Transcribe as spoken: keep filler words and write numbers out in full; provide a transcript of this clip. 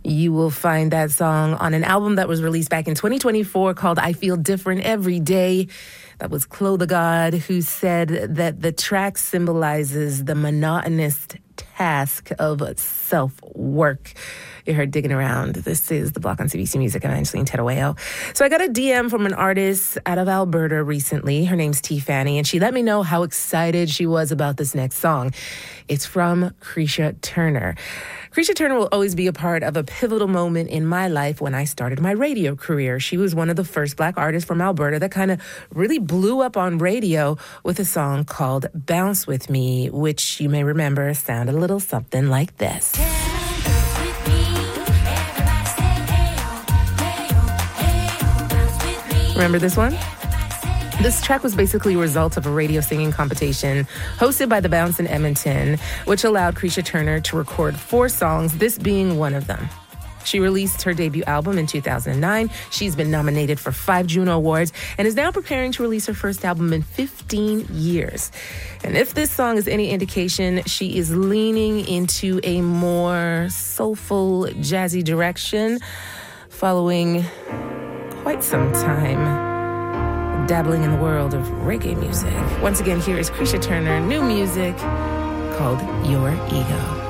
You will find that song on an album that was released back in twenty twenty-four called I Feel Different Every Day. That was Chloe the God, who said that the track symbolizes the monotonous task of self-work. You heard Digging Around. This is The Block on C B C Music. I'm Angeline Tedaweo. So I got a D M from an artist out of Alberta recently. Her name's T. Fanny, and she let me know how excited she was about this next song. It's from Creisha Turner. Creisha Turner will always be a part of a pivotal moment in my life when I started my radio career. She was one of the first Black artists from Alberta that kind of really blew up on radio with a song called Bounce With Me, which you may remember sounded a little something like this. Remember this one? This track was basically a result of a radio singing competition hosted by The Bounce in Edmonton, which allowed Creisha Turner to record four songs, this being one of them. She released her debut album in two thousand nine. She's been nominated for five Juno Awards and is now preparing to release her first album in fifteen years. And if this song is any indication, she is leaning into a more soulful, jazzy direction following quite some time dabbling in the world of reggae music. Once again, here is Creisha Turner, new music called Your Ego.